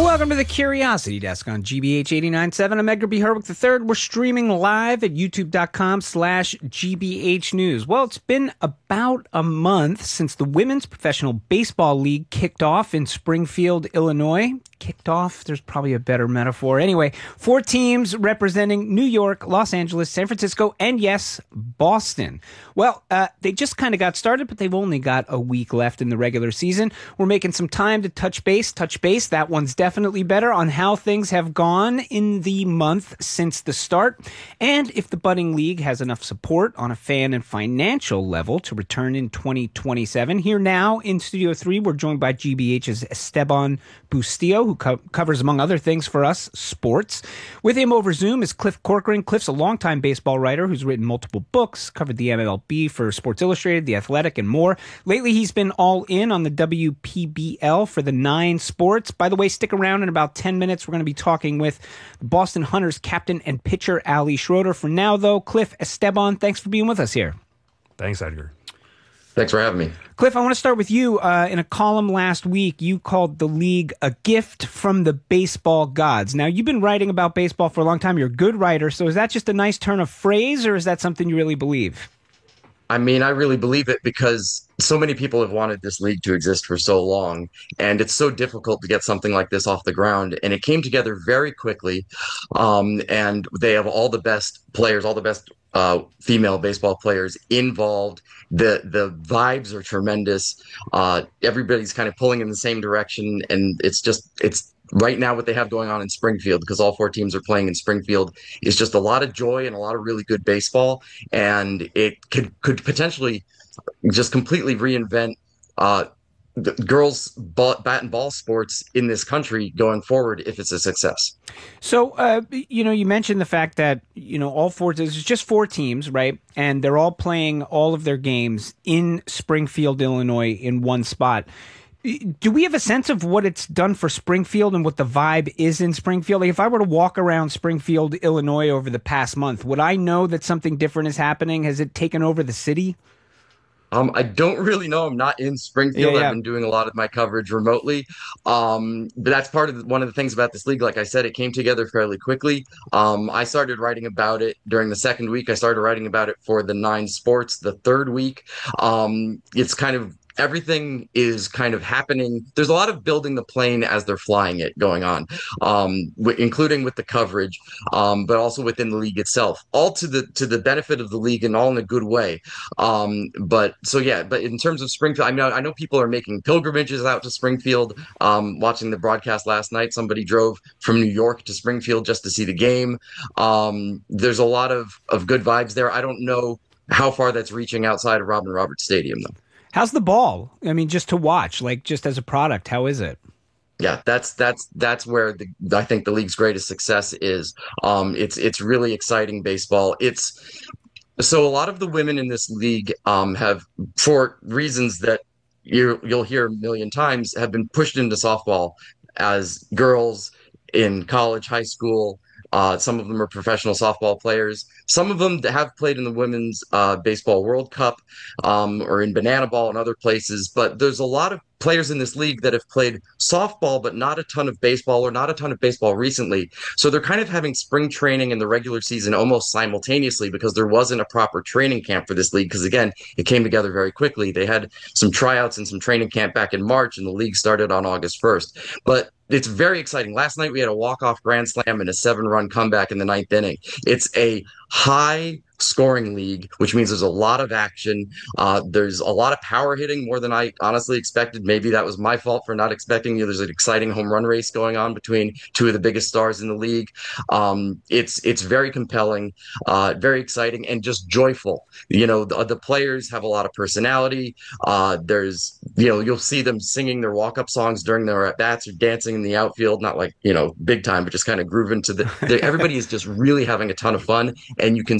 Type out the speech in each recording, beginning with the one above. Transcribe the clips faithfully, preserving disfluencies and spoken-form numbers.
Welcome to the Curiosity Desk on G B H eighty-nine point seven. I'm Edgar B. Herwick the third. We're streaming live at youtube.com slash GBH News. Well, it's been about a month since the Women's Professional Baseball League kicked off in Springfield, Illinois. Kicked off? There's probably a better metaphor. Anyway, four teams representing New York, Los Angeles, San Francisco, and yes, Boston. Well, uh, they just kind of got started, but they've only got a week left in the regular season. We're making some time to touch base. Touch base, that one's definitely better, on how things have gone in the month since the start, and if the budding league has enough support on a fan and financial level to return in twenty twenty-seven. Here now in Studio three, we're joined by G B H's Esteban Bustillo, who co- covers, among other things for us, sports. With him over Zoom is Cliff Corcoran. Cliff's a longtime baseball writer who's written multiple books, covered the M L B for Sports Illustrated, The Athletic, and more. Lately, he's been all in on the W P B L for the Nine Sports. By the way, stick around. In about ten minutes, we're going to be talking with the Boston Hunters captain and pitcher Ali Schroeder. For now, though, Cliff, Esteban, thanks for being with us here. Thanks, Edgar. Thanks for having me. Cliff, I want to start with you. Uh, in a column last week, you called the league a gift from the baseball gods. Now, you've been writing about baseball for a long time. You're a good writer. So is that just a nice turn of phrase, or is that something you really believe? I mean, I really believe it because so many people have wanted this league to exist for so long, and it's so difficult to get something like this off the ground. And it came together very quickly, um, and they have all the best players, all the best uh, female baseball players involved. The the vibes are tremendous. Uh, everybody's kind of pulling in the same direction, and it's just it's. Right now, what they have going on in Springfield, because all four teams are playing in Springfield, is just a lot of joy and a lot of really good baseball. And it could could potentially just completely reinvent uh, the girls' ball, bat and ball sports in this country going forward if it's a success. So, uh, you know, you mentioned the fact that, you know, all four, there's just four teams, right? And they're all playing all of their games in Springfield, Illinois, in one spot. Do we have a sense of what it's done for Springfield and what the vibe is in Springfield? Like if I were to walk around Springfield, Illinois over the past month, would I know that something different is happening? Has it taken over the city? Um, I don't really know. I'm not in Springfield. Yeah, yeah. I've been doing a lot of my coverage remotely. Um, but that's part of the, one of the things about this league. Like I said, it came together fairly quickly. Um, I started writing about it during the second week. I started writing about it for the Nine Sports the third week. Um, it's kind of Everything is kind of happening. There's a lot of building the plane as they're flying it going on, um, w- including with the coverage, um, but also within the league itself, all to the to the benefit of the league and all in a good way. Um, but so yeah, but in terms of Springfield, I know I know people are making pilgrimages out to Springfield. Um, watching the broadcast last night, somebody drove from New York to Springfield just to see the game. Um, there's a lot of of good vibes there. I don't know how far that's reaching outside of Robin Roberts Stadium, though. How's the ball? I mean, just to watch, like just as a product, how is it? Yeah, that's that's that's where the I think the league's greatest success is. Um, it's it's really exciting baseball. It's so a lot of the women in this league um, have, for reasons that you you'll hear a million times, have been pushed into softball as girls in college, high school. Uh, some of them are professional softball players. Some of them have played in the Women's uh, Baseball World Cup um, or in Banana Ball and other places. But there's a lot of players in this league that have played softball, but not a ton of baseball or not a ton of baseball recently. So they're kind of having spring training and the regular season almost simultaneously because there wasn't a proper training camp for this league. Because again, it came together very quickly. They had some tryouts and some training camp back in March, and the league started on August first. But it's very exciting. Last night we had a walk-off grand slam and a seven-run comeback in the ninth inning. It's a high scoring league, which means there's a lot of action. Uh, there's a lot of power hitting, more than I honestly expected. Maybe that was my fault for not expecting. You know, there's an exciting home run race going on between two of the biggest stars in the league. Um, it's it's very compelling, uh, very exciting, and just joyful. You know, the, the players have a lot of personality. Uh, there's, you know, you'll see them singing their walk-up songs during their at-bats or dancing in the outfield, not like, you know, big time, but just kind of grooving to the, the everybody is just really having a ton of fun. And you can see that in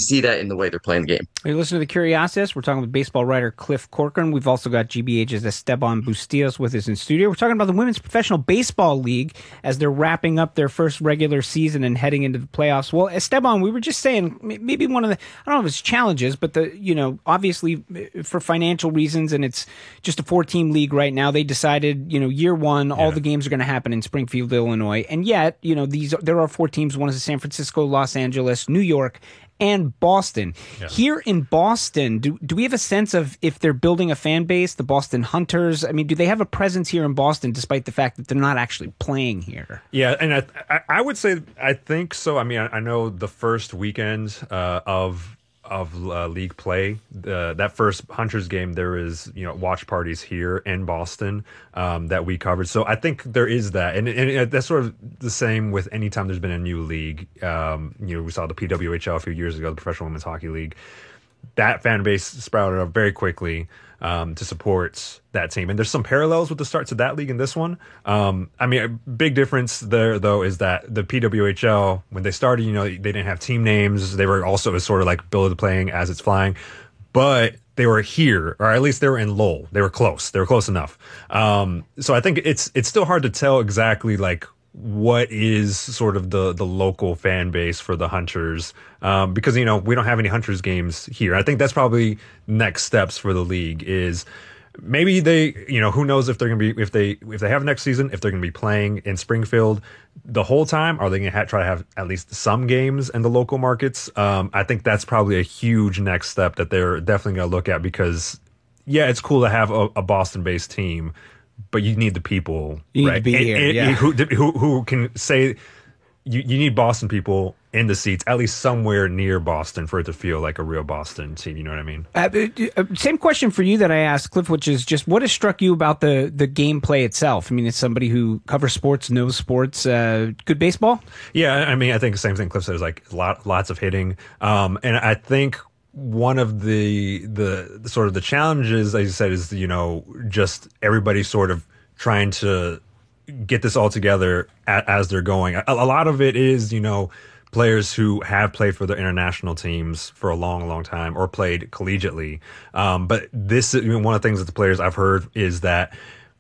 in the way they're playing the game. You listen to the Curiosities. We're talking with baseball writer Cliff Corcoran. We've also got G B H's Esteban Bustillos with us in studio. We're talking about the Women's Professional Baseball League as they're wrapping up their first regular season and heading into the playoffs. Well, Esteban, we were just saying maybe one of the, I don't know if it's challenges, but the, you know, obviously for financial reasons, and it's just a four-team league right now, they decided, you know, year one, yeah. all the games are going to happen in Springfield, Illinois. And yet, you know, these there are four teams. One is San Francisco, Los Angeles, New York, and Boston. Yeah. Here in Boston, do do we have a sense of if they're building a fan base, the Boston Hunters? I mean, do they have a presence here in Boston despite the fact that they're not actually playing here? Yeah, and I I, I would say I think so. I mean, I, I know the first weekend uh, of of uh, league play, uh, that first Hunters game, there is, you know, watch parties here in Boston um, that we covered. So I think there is that. And, and that's sort of the same with any time there's been a new league. Um, you know, we saw the P W H L a few years ago, the Professional Women's Hockey League. That fan base sprouted up very quickly um, to support that team. And there's some parallels with the starts of that league and this one. Um, I mean, a big difference there, though, is that the P W H L, when they started, you know, they didn't have team names. They were also sort of like build playing as it's flying. But they were here, or at least they were in Lowell. They were close. They were close enough. Um, so I think it's it's still hard to tell exactly, like, what is sort of the the local fan base for the Hunters, um, because, you know, we don't have any Hunters games here. I think that's probably next steps for the league is maybe they, you know, who knows if they're going to be, if they if they have next season, if they're going to be playing in Springfield the whole time. Are they going to try to have at least some games in the local markets? Um, I think that's probably a huge next step that they're definitely going to look at because, yeah, it's cool to have a, a Boston-based team, but you need the people, you right? Need to be and, here, and, yeah. who, who who can say you, you need Boston people in the seats, at least somewhere near Boston, for it to feel like a real Boston team. You know what I mean? Uh, uh, same question for you that I asked Cliff, which is just what has struck you about the the gameplay itself? I mean, as somebody who covers sports, knows sports, uh, good baseball. Yeah, I mean, I think the same thing Cliff said is like lot, lots of hitting, um, and I think one of the, the the sort of the challenges, as you said, is, you know, just everybody sort of trying to get this all together a, as they're going. A, a lot of it is, you know, players who have played for their international teams for a long, long time or played collegiately. Um, but this, you know, one of the things that the players I've heard is that,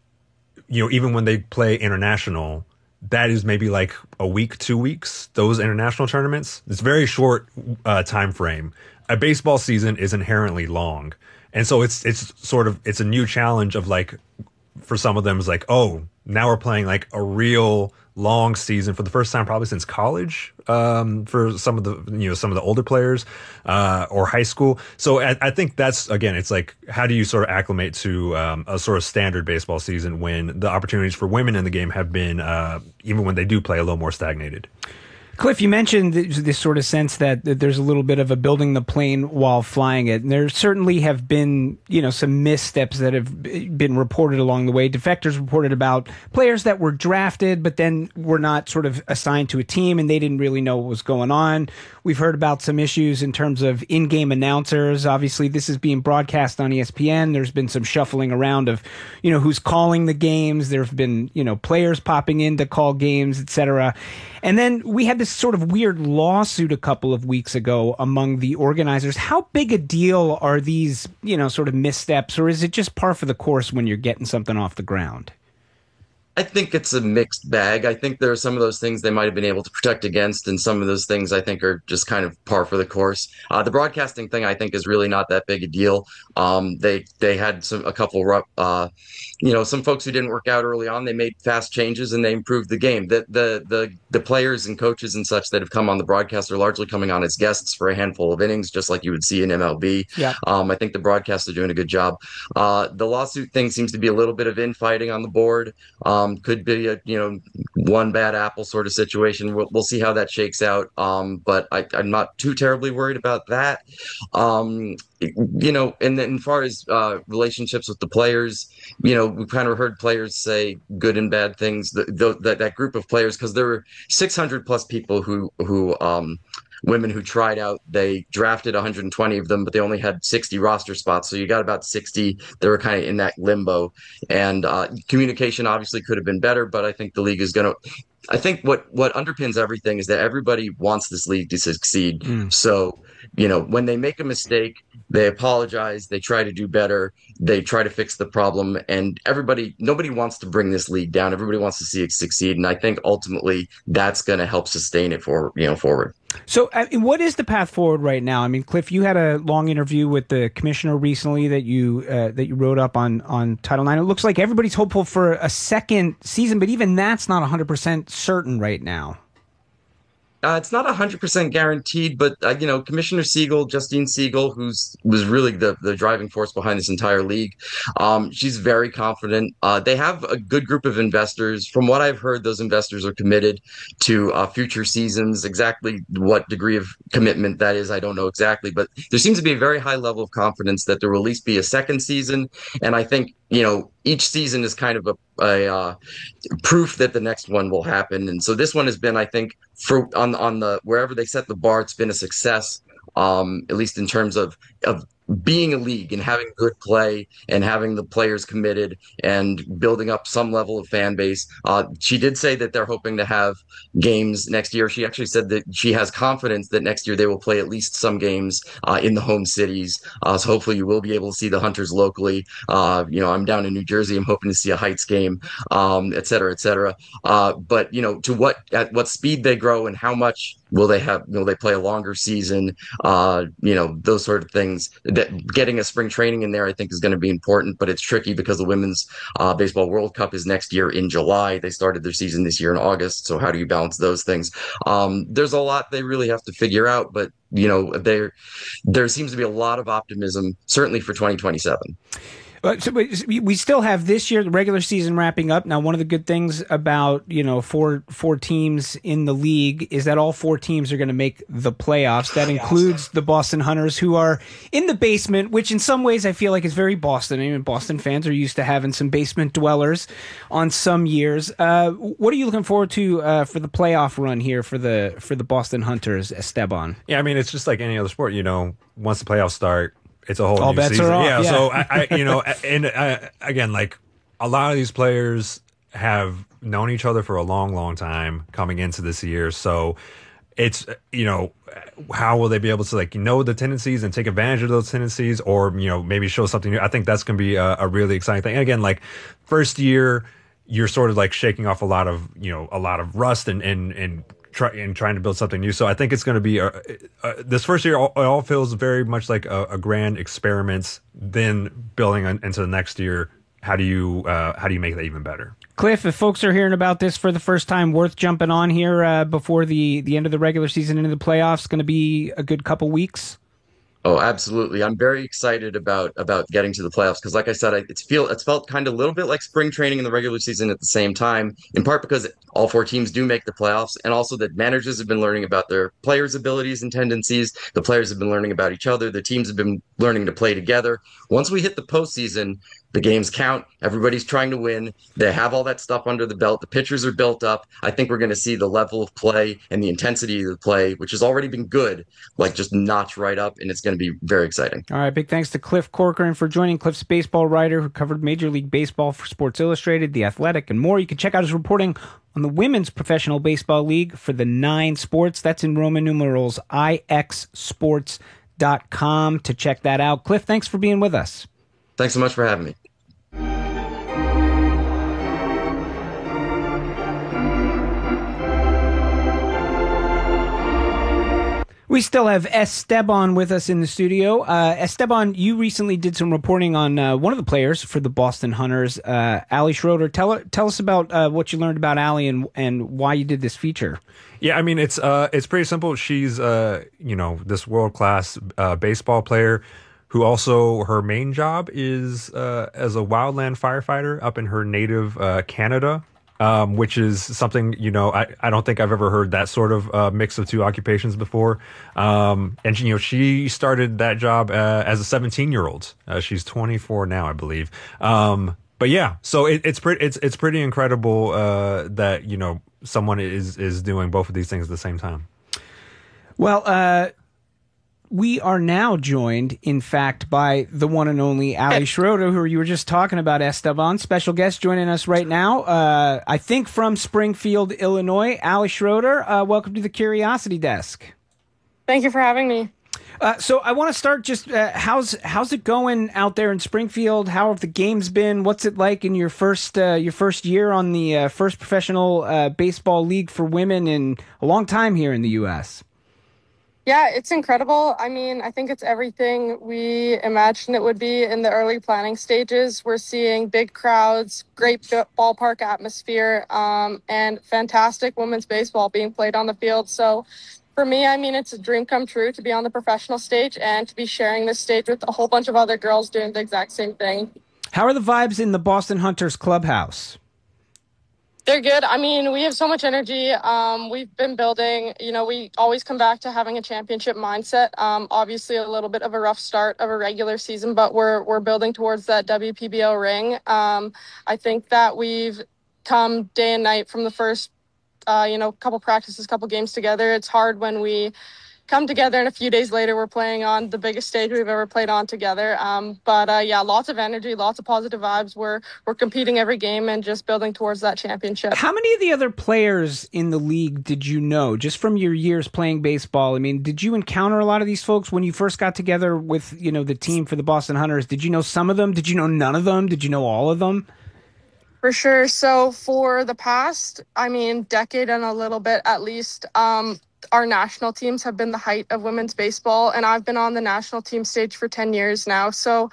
you know, even when they play international, that is maybe like a week, two weeks, those international tournaments. It's very short uh, time frame. A baseball season is inherently long. And so it's it's sort of, it's a new challenge of like, for some of them, it's like, oh, now we're playing like a real long season for the first time probably since college, um, for some of the, you know, some of the older players, uh, or high school. So I, I think that's, again, it's like, how do you sort of acclimate to um, a sort of standard baseball season when the opportunities for women in the game have been, uh, even when they do play, a little more stagnated? Cliff, you mentioned this sort of sense that there's a little bit of a building the plane while flying it. And there certainly have been, you know, some missteps that have been reported along the way. Defectors reported about players that were drafted, but then were not sort of assigned to a team and they didn't really know what was going on. We've heard about some issues in terms of in-game announcers. Obviously, this is being broadcast on E S P N. There's been some shuffling around of, you know, who's calling the games. There have been, you know, players popping in to call games, et cetera. And then we had this sort of weird lawsuit a couple of weeks ago among the organizers. How big a deal are these, you know, sort of missteps, or is it just par for the course when you're getting something off the ground? I think it's a mixed bag. I think there are some of those things they might have been able to protect against, and some of those things I think are just kind of par for the course. Uh, the broadcasting thing I think is really not that big a deal. Um, they they had some a couple rough, uh, you know, some folks who didn't work out early on. They made fast changes and they improved the game. The the the the players and coaches and such that have come on the broadcast are largely coming on as guests for a handful of innings, just like you would see in M L B. Yeah. Um, I think the broadcasts are doing a good job. Uh, the lawsuit thing seems to be a little bit of infighting on the board. Um, could be a, you know, one bad apple sort of situation. We'll, we'll see how that shakes out. Um, but I, I'm not too terribly worried about that. Um, you know, and then as far as uh, relationships with the players, you know, we've kind of heard players say good and bad things. That that, that group of players, because there were six hundred plus people who who um, women who tried out. They drafted one hundred twenty of them, but they only had sixty roster spots. So you got about sixty that were kind of in that limbo. And uh, communication obviously could have been better, but I think the league is going to, I think what what underpins everything is that everybody wants this league to succeed. Mm. So, you know, when they make a mistake, they apologize, they try to do better, they try to fix the problem, and everybody, nobody wants to bring this league down. Everybody wants to see it succeed, and I think ultimately that's going to help sustain it for, you know, forward. So, I mean, what is the path forward right now? I mean, Cliff, you had a long interview with the commissioner recently that you uh, that you wrote up on on Title nine. It looks like everybody's hopeful for a second season, but even that's not one hundred percent certain right now. Uh, it's not one hundred percent guaranteed, but uh, you know, Commissioner Siegel, Justine Siegel, who's was really the the driving force behind this entire league, um, she's very confident. Uh, they have a good group of investors. From what I've heard, those investors are committed to uh, future seasons. Exactly what degree of commitment that is, I don't know exactly, but there seems to be a very high level of confidence that there will at least be a second season. And I think, you know, each season is kind of a, a uh, proof that the next one will happen. And so this one has been, I think, for on on the wherever they set the bar, it's been a success. Um, at least in terms of of being a league and having good play and having the players committed and building up some level of fan base. Uh, she did say that they're hoping to have games next year. She actually said that she has confidence that next year they will play at least some games uh, in the home cities. Uh, so hopefully you will be able to see the Hunters locally. Uh, you know, I'm down in New Jersey. I'm hoping to see a Heights game, um, et cetera, et cetera. Uh, but, you know, to what at what speed they grow and how much will they have, will they play a longer season? Uh, you know, those sort of things. That getting a spring training in there, I think, is going to be important, but it's tricky because the Women's uh, Baseball World Cup is next year in July. They started their season this year in August. So how do you balance those things? Um, there's a lot they really have to figure out, but, you know, there, there seems to be a lot of optimism, certainly for twenty twenty-seven. Uh, so we we still have this year, the regular season wrapping up. Now, one of the good things about, you know, four four teams in the league is that all four teams are going to make the playoffs. That includes the Boston Hunters, who are in the basement, which in some ways I feel like is very Boston. I mean, Boston fans are used to having some basement dwellers on some years. Uh, what are you looking forward to uh, for the playoff run here for the for the Boston Hunters, Esteban? Yeah, I mean, it's just like any other sport. You know, once the playoffs start, it's a whole All new bets season. are off, yeah, yeah. So I, I, you know, and uh, again, like a lot of these players have known each other for a long, long time coming into this year. So it's, you know, how will they be able to like know the tendencies and take advantage of those tendencies, or you know, maybe show something new? I think that's going to be a, a really exciting thing. And again, like first year, you're sort of like shaking off a lot of, you know, a lot of rust and and and. Try, and trying to build something new. So I think it's going to be a, a, this first year. All, it all feels very much like a, a grand experiment. Then building on, into the next year, how do you uh, how do you make that even better? Cliff, if folks are hearing about this for the first time, worth jumping on here uh, before the the end of the regular season into the playoffs. Going to be a good couple weeks. Oh, absolutely. I'm very excited about about getting to the playoffs because, like I said, I, it's feel it's felt kind of a little bit like spring training in the regular season at the same time, in part because all four teams do make the playoffs, and also that managers have been learning about their players' abilities and tendencies. The players have been learning about each other. The teams have been learning to play together. Once we hit the postseason, the games count. Everybody's trying to win. They have all that stuff under the belt. The pitchers are built up. I think we're going to see the level of play and the intensity of the play, which has already been good, like just notch right up, and it's going to be very exciting. All right, big thanks to Cliff Corcoran for joining. Cliff's baseball writer who covered Major League Baseball for Sports Illustrated, The Athletic, and more. You can check out his reporting on the Women's Professional Baseball League for the Nine Sports. That's in Roman numerals, I X sports dot com to check that out. Cliff, thanks for being with us. Thanks so much for having me. We still have Esteban with us in the studio. Uh, Esteban, you recently did some reporting on uh, one of the players for the Boston Hunters, uh, Allie Schroeder. Tell tell us about uh, what you learned about Allie and and why you did this feature. Yeah, I mean it's uh it's pretty simple. She's uh you know this world class uh, baseball player who also her main job is uh, as a wildland firefighter up in her native uh, Canada. Um, which is something, you know, I, I don't think I've ever heard that sort of uh, mix of two occupations before. Um, and, you know, she started that job uh, as a seventeen-year-old. Uh, she's twenty-four now, I believe. Um, but yeah, so it, it's pretty it's it's pretty incredible uh, that, you know, someone is is doing both of these things at the same time. Well, uh, we are now joined, in fact, by the one and only Ali Schroeder, who you were just talking about, Esteban. Special guest joining us right now, uh, I think from Springfield, Illinois. Ali Schroeder, uh, welcome to the Curiosity Desk. Thank you for having me. Uh, so I want to start just uh, how's how's it going out there in Springfield? How have the games been? What's it like in your first uh, your first year on the uh, first professional uh, baseball league for women in a long time here in the U S? Yeah, it's incredible. I mean, I think it's everything we imagined it would be in the early planning stages. We're seeing big crowds, great ballpark atmosphere, um, and fantastic women's baseball being played on the field. So for me, I mean, it's a dream come true to be on the professional stage and to be sharing this stage with a whole bunch of other girls doing the exact same thing. How are the vibes in the Boston Hunters clubhouse? They're good. I mean, we have so much energy. Um, we've been building, you know, we always come back to having a championship mindset. Um, obviously, a little bit of a rough start of a regular season, but we're we're building towards that W P B L ring. Um, I think that we've come day and night from the first Uh, you know, couple practices, couple games together. It's hard when we come together and a few days later we're playing on the biggest stage we've ever played on together. Um, but uh, yeah, lots of energy, lots of positive vibes. We're we're competing every game and just building towards that championship. How many of the other players in the league did you know just from your years playing baseball? I mean, did you encounter a lot of these folks when you first got together with, you know, the team for the Boston Hunters? Did you know some of them? Did you know none of them? Did you know all of them? For sure. So for the past, I mean, decade and a little bit at least, um, our national teams have been the height of women's baseball, and I've been on the national team stage for ten years now. So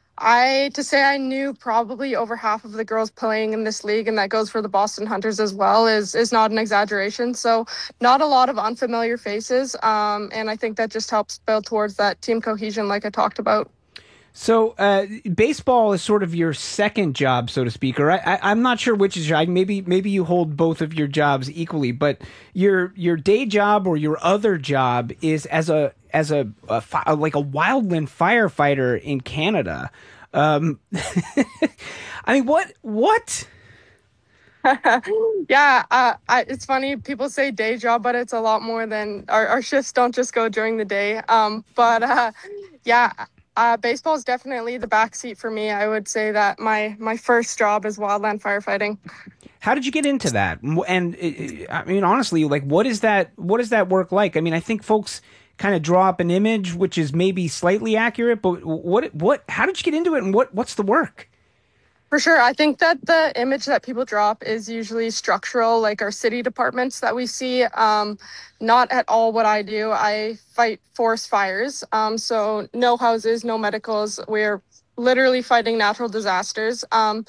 I, to say I knew probably over half of the girls playing in this league, and that goes for the Boston Hunters as well, is is not an exaggeration. So not a lot of unfamiliar faces, um, and I think that just helps build towards that team cohesion like I talked about. So uh, baseball is sort of your second job, so to speak, or I, I, I'm not sure which is your. Maybe maybe you hold both of your jobs equally, but your your day job or your other job is as a as a, a fi- like a wildland firefighter in Canada. Um, I mean, what what? yeah, uh, I, it's funny. People say day job, but it's a lot more than our, our shifts don't just go during the day. Um, but uh, yeah. Uh, baseball is definitely the backseat for me. I would say that my my first job is wildland firefighting. How did you get into that? And I mean, honestly, like, what is that? What is that work like? I mean, I think folks kind of draw up an image which is maybe slightly accurate, but what what? How did you get into it, and what what's the work? For sure. I think that the image that people drop is usually structural, like our city departments that we see. Um, not at all what I do. I fight forest fires. Um, so no houses, no medicals. We're literally fighting natural disasters. Um,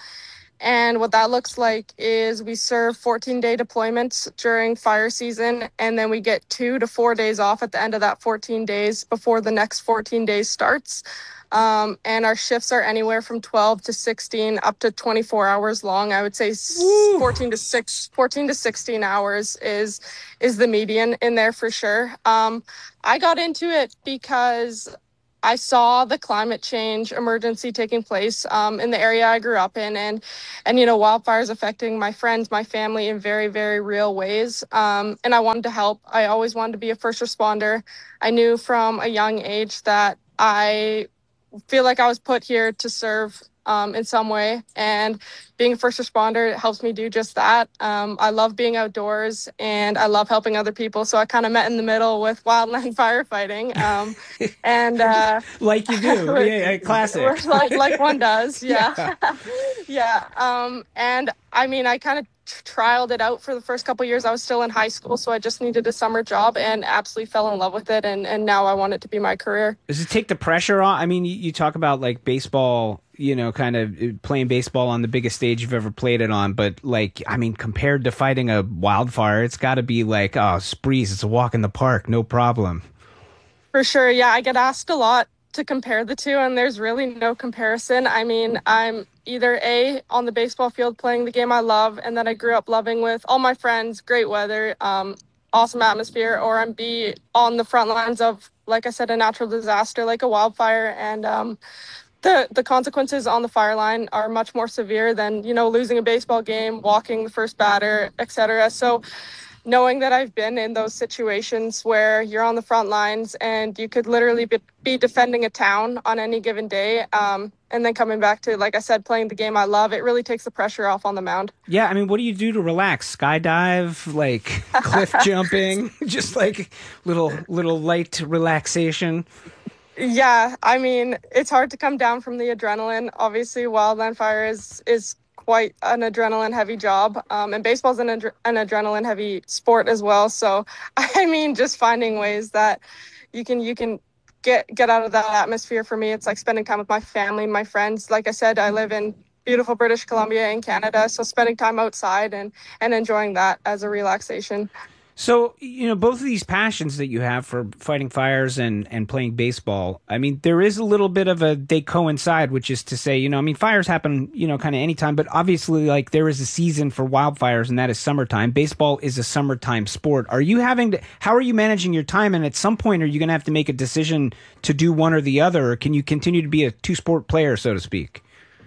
and what that looks like is we serve fourteen-day deployments during fire season, and then we get two to four days off at the end of that fourteen days before the next fourteen days starts. Um, and our shifts are anywhere from twelve to sixteen up to twenty-four hours long. I would say fourteen to six, fourteen to sixteen hours is, is the median in there for sure. Um, I got into it because I saw the climate change emergency taking place, um, in the area I grew up in, and, and, you know, wildfires affecting my friends, my family in very, very real ways. Um, and I wanted to help. I always wanted to be a first responder. I knew from a young age that I feel like I was put here to serve um, in some way, and being a first responder helps me do just that. Um, I love being outdoors and I love helping other people. So I kind of met in the middle with wildland firefighting. Um, and uh, like you do, yeah, classic. like, like one does, yeah. Yeah. yeah. Um, and I mean, I kind of trialed it out for the first couple of years. I was still in high school, so I just needed a summer job and absolutely fell in love with it. And, and now I want it to be my career. Does it take the pressure off? I mean, you, you talk about like baseball, you know, kind of playing baseball on the biggest stage you've ever played it on. But like, I mean, compared to fighting a wildfire, it's got to be like, oh, breeze, it's a walk in the park. No problem. For sure. Yeah, I get asked a lot to compare the two, and there's really no comparison. I mean, I'm either A, on the baseball field playing the game I love and that I grew up loving with all my friends, great weather, um, awesome atmosphere, or I'm B, on the front lines of, like I said, a natural disaster like a wildfire, and um, the the consequences on the fire line are much more severe than, you know, losing a baseball game, walking the first batter, et cetera. So knowing that I've been in those situations where you're on the front lines and you could literally be, be defending a town on any given day. Um, and then coming back to, like I said, playing the game I love, it really takes the pressure off on the mound. Yeah, I mean, what do you do to relax? Skydive, like cliff jumping, just like little little light relaxation? Yeah, I mean, it's hard to come down from the adrenaline. Obviously, wildland fire is is quite an adrenaline-heavy job, um, and baseball's an, adre- an adrenaline-heavy sport as well. So, I mean, just finding ways that you can you can get get out of that atmosphere. For me, it's like spending time with my family, my friends. Like I said, I live in beautiful British Columbia in Canada, so spending time outside and and enjoying that as a relaxation. So, you know, both of these passions that you have for fighting fires and, and playing baseball, I mean, there is a little bit of a, they coincide, which is to say, you know, I mean, fires happen, you know, kind of anytime, but obviously, like, there is a season for wildfires, and that is summertime. Baseball is a summertime sport. Are you having to, how are you managing your time? And at some point, are you going to have to make a decision to do one or the other, or can you continue to be a two-sport player, so to speak?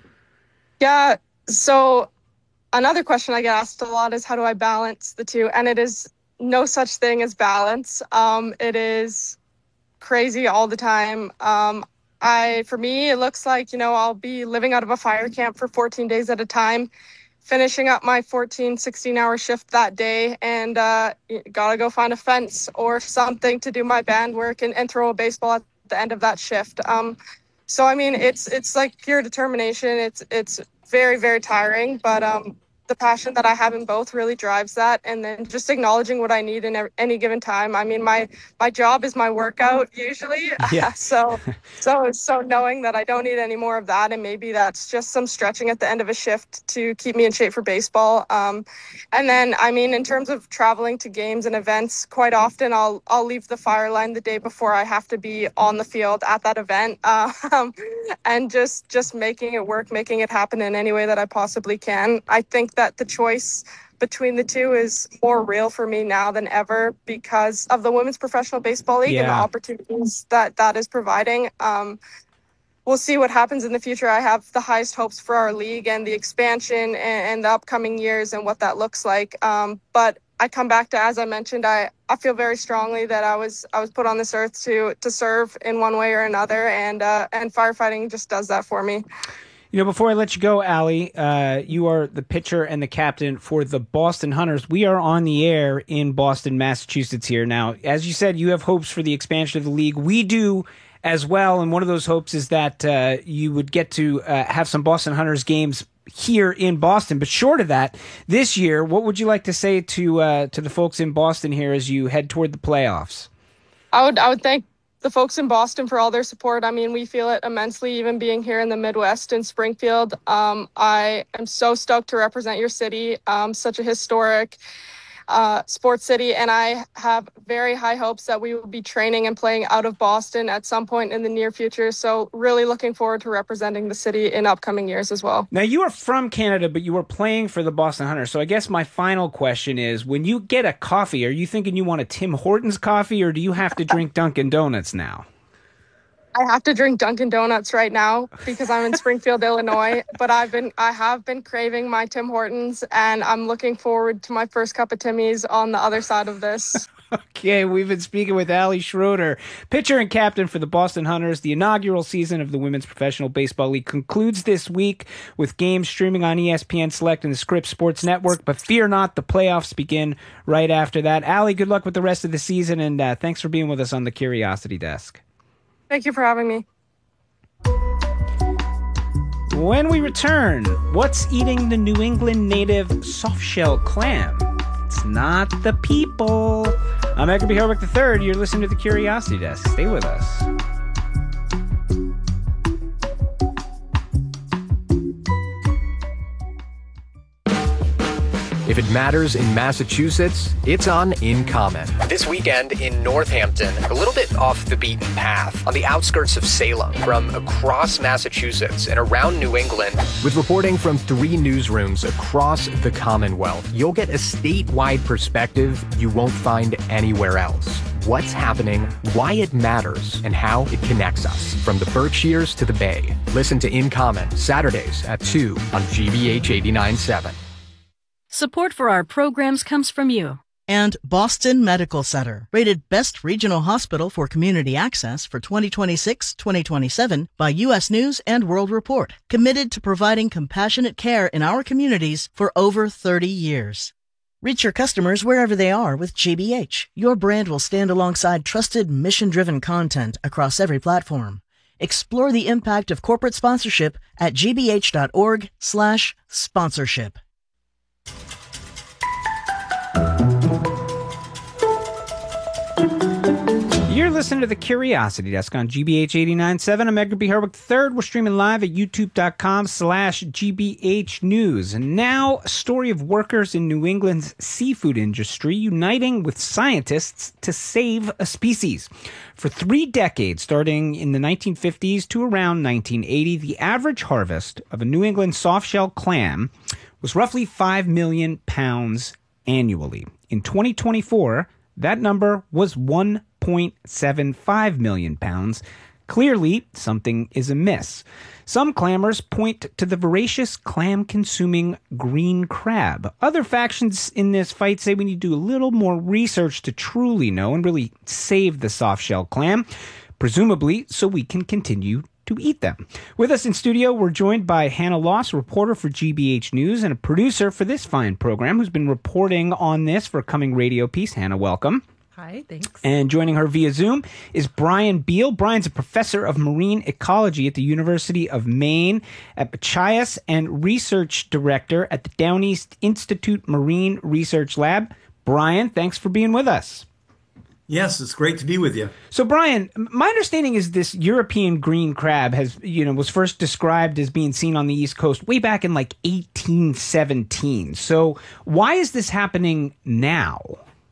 Yeah, so another question I get asked a lot is, how do I balance the two? And it is no such thing as balance. Um, it is crazy all the time. Um, I, for me, it looks like, you know, I'll be living out of a fire camp for fourteen days at a time, finishing up my fourteen, sixteen hour shift that day, and uh, gotta go find a fence or something to do my band work and, and throw a baseball at the end of that shift. Um, so, I mean, it's, it's like pure determination. It's, it's very, very tiring, but, um, the passion that I have in both really drives that. And then just acknowledging what I need in any given time. I mean, my, my job is my workout usually. Yeah. so, so, so knowing that I don't need any more of that. And maybe that's just some stretching at the end of a shift to keep me in shape for baseball. Um, and then, I mean, in terms of traveling to games and events, quite often I'll, I'll leave the fire line the day before I have to be on the field at that event. Um, and just, just making it work, making it happen in any way that I possibly can. I think that that the choice between the two is more real for me now than ever because of the Women's Professional Baseball League yeah. and the opportunities that that is providing. Um, we'll see what happens in the future. I have the highest hopes for our league and the expansion and, and the upcoming years and what that looks like. Um, but I come back to, as I mentioned, I, I feel very strongly that I was I was put on this earth to to serve in one way or another, and uh, and firefighting just does that for me. You know, before I let you go, Allie, uh, you are the pitcher and the captain for the Boston Hunters. We are on the air in Boston, Massachusetts here. Now, as you said, you have hopes for the expansion of the league. We do as well, and one of those hopes is that uh, you would get to uh, have some Boston Hunters games here in Boston. But short of that, this year, what would you like to say to uh, to the folks in Boston here as you head toward the playoffs? I would, I would thank the folks in Boston for all their support. I mean, we feel it immensely, even being here in the Midwest in Springfield. Um, I am so stoked to represent your city, um, such a historic uh, sports city. And I have very high hopes that we will be training and playing out of Boston at some point in the near future. So really looking forward to representing the city in upcoming years as well. Now, you are from Canada, but you are playing for the Boston Hunters. So I guess my final question is, when you get a coffee, are you thinking you want a Tim Hortons coffee, or do you have to drink Dunkin' Donuts now? I have to drink Dunkin' Donuts right now because I'm in Springfield, Illinois, but I've been, I have been craving my Tim Hortons, and I'm looking forward to my first cup of Timmy's on the other side of this. Okay, we've been speaking with Allie Schroeder, pitcher and captain for the Boston Hunters. The inaugural season of the Women's Professional Baseball League concludes this week with games streaming on E S P N Select and the Scripps Sports Network. But fear not, the playoffs begin right after that. Allie, good luck with the rest of the season, and uh, thanks for being with us on the Curiosity Desk. Thank you for having me. When we return, what's eating the New England native soft-shell clam? It's not the people. I'm Edgar B. Herwick the third. You're listening to the Curiosity Desk. Stay with us. If it matters in Massachusetts, it's on In Common. This weekend in Northampton, a little bit off the beaten path, on the outskirts of Salem, from across Massachusetts and around New England. With reporting from three newsrooms across the Commonwealth, you'll get a statewide perspective you won't find anywhere else. What's happening, why it matters, and how it connects us, from the Berkshires to the Bay. Listen to In Common, Saturdays at two on G B H eighty-nine point seven. Support for our programs comes from you. And Boston Medical Center, rated Best Regional Hospital for Community Access for twenty twenty-six twenty twenty-seven by U S News and World Report, committed to providing compassionate care in our communities for over thirty years. Reach your customers wherever they are with G B H. Your brand will stand alongside trusted, mission-driven content across every platform. Explore the impact of corporate sponsorship at gbh.org slash sponsorship. You're listening to the Curiosity Desk on G B H eighty-nine point seven. I'm Edgar B. Herwick the third. We're streaming live at youtube.com slash GBH News. And now, a story of workers in New England's seafood industry uniting with scientists to save a species. For three decades, starting in the nineteen fifties to around nineteen eighty, the average harvest of a New England softshell clam was roughly five million pounds annually. In twenty twenty-four, that number was one point seven five million pounds. Clearly, something is amiss. Some clammers point to the voracious clam-consuming green crab. Other factions in this fight say we need to do a little more research to truly know and really save the soft-shell clam, presumably so we can continue to eat them. With us in studio, we're joined by Hannah Loss, a reporter for G B H News and a producer for this fine program, who's been reporting on this for a coming radio piece. Hannah, welcome. Hi, thanks. And joining her via Zoom is Brian Beal. Brian's a professor of marine ecology at the University of Maine at Machias and research director at the Downeast Institute Marine Research Lab. Brian, thanks for being with us. Yes, it's great to be with you. So, Brian, my understanding is this European green crab has, you know, was first described as being seen on the East Coast way back in like eighteen seventeen. So why is this happening now?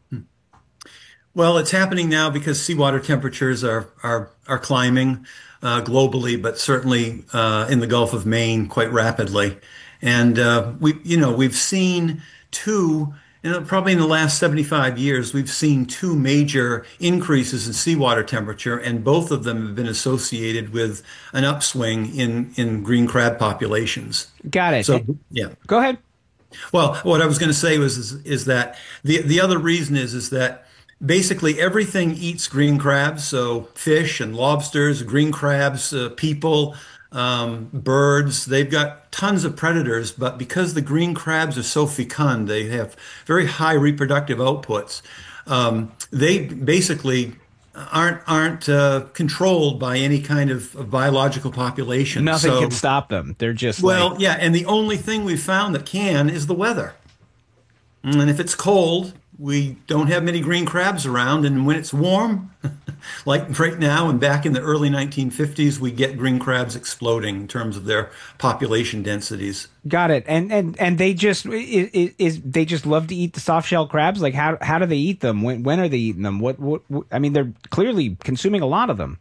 Well, it's happening now because seawater temperatures are are are climbing uh, globally, but certainly uh, in the Gulf of Maine quite rapidly. And uh, we, you know, we've seen two, you know, probably in the last seventy-five years, we've seen two major increases in seawater temperature, and both of them have been associated with an upswing in in green crab populations. Got it. So, yeah. Go ahead. Well, what I was going to say was is, is that the the other reason is is that basically everything eats green crabs, so fish and lobsters, green crabs, uh, people, um, birds. They've got tons of predators, but because the green crabs are so fecund, they have very high reproductive outputs. Um, they basically aren't aren't uh, controlled by any kind of, of biological population. Nothing so, can stop them. They're just well, like... yeah, and the only thing we've found that can is the weather. And if it's cold, we don't have many green crabs around, and when it's warm, like right now and back in the early nineteen fifties, we get green crabs exploding in terms of their population densities. Got it. And and and they just is, is they just love to eat the soft shell crabs. Like how how do they eat them? When when are they eating them? What what, what I mean, they're clearly consuming a lot of them.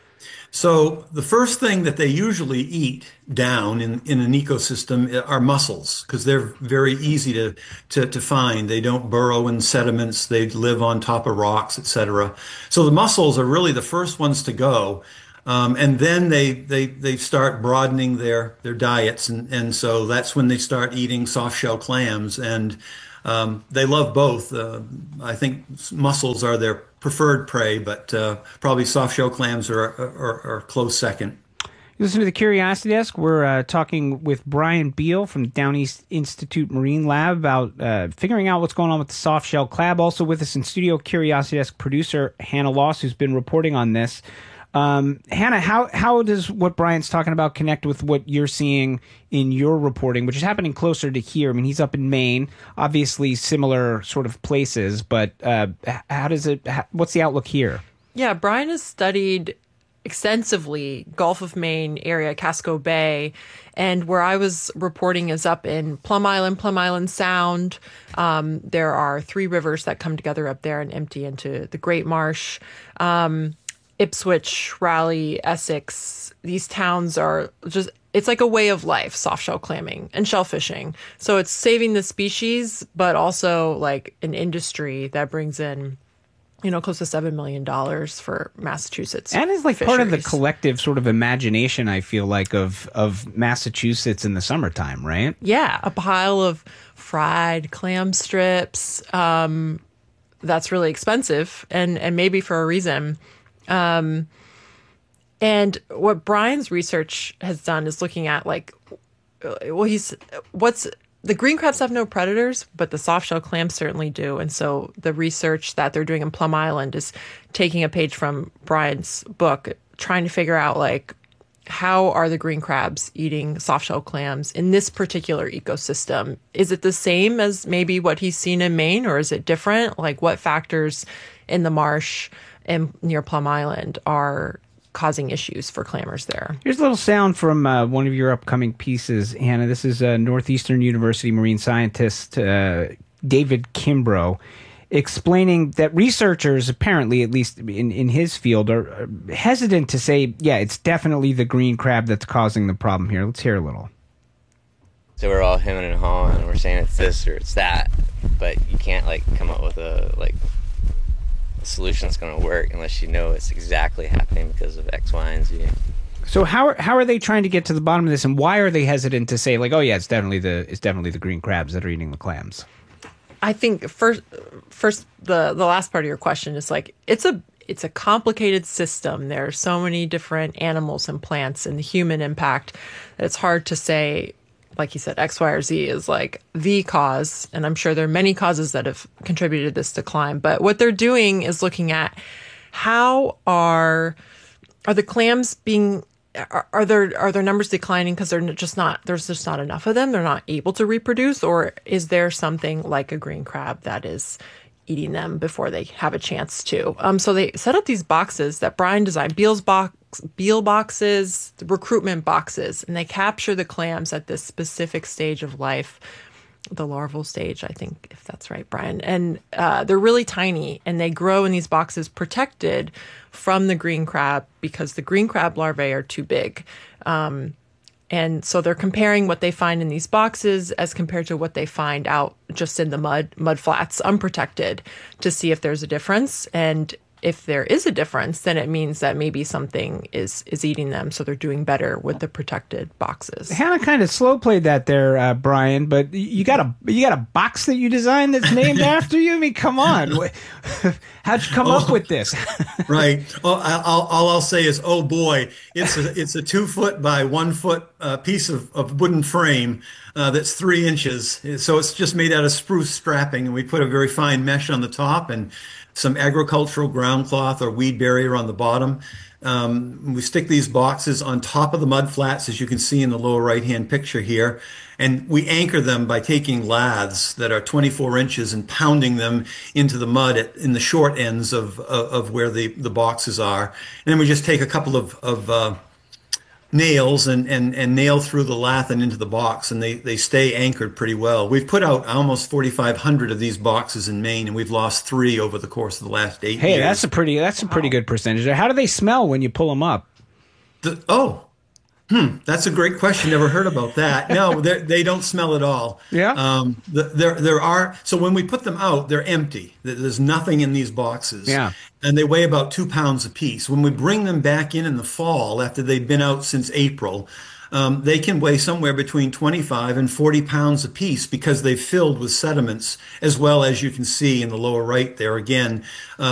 So the first thing that they usually eat down in, in an ecosystem are mussels, because they're very easy to, to, to find. They don't burrow in sediments. They live on top of rocks, et cetera. So the mussels are really the first ones to go. Um, and then they, they, they start broadening their, their diets. And, and so that's when they start eating soft shell clams. And um, they love both. Uh, I think mussels are their preferred prey, but uh, probably soft-shell clams are, are, are close second. You listen to the Curiosity Desk. We're uh, talking with Brian Beal from the Downeast Institute Marine Lab about uh, figuring out what's going on with the soft-shell crab. Also with us in studio, Curiosity Desk producer Hannah Loss, who's been reporting on this. Um, Hannah, how how does what Brian's talking about connect with what you're seeing in your reporting, which is happening closer to here? I mean, he's up in Maine, obviously similar sort of places, but uh, how does it? How, what's the outlook here? Yeah, Brian has studied extensively Gulf of Maine area, Casco Bay, and where I was reporting is up in Plum Island, Plum Island Sound. Um, there are three rivers that come together up there and empty into the Great Marsh. Um, Ipswich, Raleigh, Essex, these towns are just, it's like a way of life, soft shell clamming and shellfishing. So it's saving the species, but also like an industry that brings in, you know, close to seven million dollars for Massachusetts. And is like fisheries. Part of the collective sort of imagination, I feel like, of, of Massachusetts in the summertime, right? Yeah, a pile of fried clam strips, um, that's really expensive, and, and maybe for a reason. Um, and what Brian's research has done is looking at like, well, he's what's the green crabs have no predators, but the softshell clams certainly do. And so the research that they're doing in Plum Island is taking a page from Brian's book, trying to figure out like, how are the green crabs eating softshell clams in this particular ecosystem? Is it the same as maybe what he's seen in Maine, or is it different? Like, what factors in the marsh and near Plum Island are causing issues for clammers there? Here's a little sound from uh, one of your upcoming pieces, Hannah. This is uh, Northeastern University marine scientist uh, David Kimbrough, explaining that researchers, apparently, at least in, in his field, are hesitant to say, yeah, it's definitely the green crab that's causing the problem here. Let's hear a little. So we're all hemming and hawing, and we're saying it's this or it's that, but you can't, like, come up with a, like, a solution that's going to work unless you know it's exactly happening because of X, Y, and Z. So how are, how are they trying to get to the bottom of this, and why are they hesitant to say, like, oh, yeah, it's definitely the it's definitely the green crabs that are eating the clams? I think first, first the, the last part of your question is like, it's a it's a complicated system. There are so many different animals and plants and the human impact that it's hard to say, like you said, X, Y, or Z is like the cause. And I'm sure there are many causes that have contributed to this decline. But what they're doing is looking at how are are the clams being Are, are there are their numbers declining because they're just not there's just not enough of them? They're not able to reproduce, or is there something like a green crab that is eating them before they have a chance to? Um, so they set up these boxes that Brian designed, Beal's box, Beal boxes, recruitment boxes, and they capture the clams at this specific stage of life, the larval stage, I think, if that's right, Brian. And uh, they're really tiny, and they grow in these boxes protected from the green crab because the green crab larvae are too big. Um, and so they're comparing what they find in these boxes as compared to what they find out just in the mud, mud flats, unprotected, to see if there's a difference. And if there is a difference, then it means that maybe something is is eating them, so they're doing better with the protected boxes. Hannah kind of slow played that there, uh, Brian. But you got a you got a box that you designed that's named after you. I mean, come on, how'd you come oh, up with this? Right. Oh, I'll, all I'll say is, oh boy, it's a it's a two foot by one foot uh, piece of, of wooden frame uh, that's three inches. So it's just made out of spruce strapping, and we put a very fine mesh on the top and some agricultural ground cloth or weed barrier on the bottom. Um, we stick these boxes on top of the mud flats, as you can see in the lower right-hand picture here, and we anchor them by taking laths that are twenty-four inches and pounding them into the mud at, in the short ends of, of, of where the, the boxes are. And then we just take a couple of, of uh, nails and, and, and nail through the lath and into the box, and they, they stay anchored pretty well. We've put out almost forty-five hundred of these boxes in Maine, and we've lost three over the course of the last eight hey, years. Hey, that's a pretty that's a pretty good percentage. How do they smell when you pull them up? The, oh, hmm, that's a great question. Never heard about that. No, they don't smell at all. Yeah. Um, the, there there are so when we put them out, they're empty. There's nothing in these boxes. Yeah. And they weigh about two pounds apiece. When we bring them back in in the fall, after they've been out since April, um, they can weigh somewhere between twenty-five and forty pounds apiece because they've filled with sediments, as well as you can see in the lower right there again. Uh,